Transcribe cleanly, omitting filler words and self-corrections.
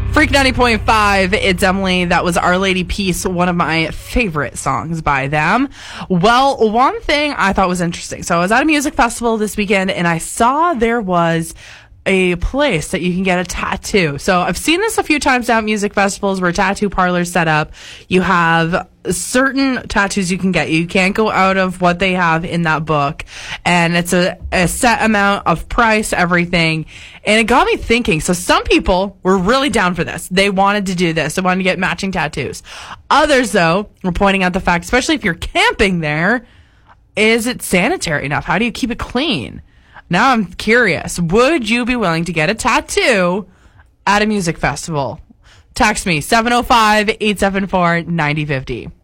Freak 90.5, it's Emily. That was Our Lady Peace, one of my favorite songs by them. Well, one thing I thought was interesting. So I was at a music festival this weekend and I saw there was a place that you can get a tattoo. So I've seen this a few times now at music festivals where tattoo parlors set up. You have certain tattoos you can get. You can't go out of what they have in that book. And it's a set amount of price, everything. And it got me thinking. So some people were really down for this. They wanted to do this. They wanted to get matching tattoos. Others, though, were pointing out the fact, especially if you're camping there, is it sanitary enough? How do you keep it clean? Now I'm curious. Would you be willing to get a tattoo at a music festival? Text me 705-874-9050.